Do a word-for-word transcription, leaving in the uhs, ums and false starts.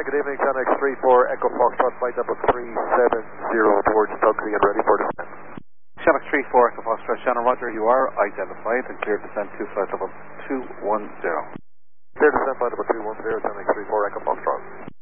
good evening, Channel X three four Echo Foxtrot, flight number three seven zero towards Tuxley and ready for descent. Channel X three four Echo Foxtrot, Shannon Roger, you are identified and clear descent to flight level two one zero. Clear descent, flight level two one zero, Channel X three four Echo Foxtrot.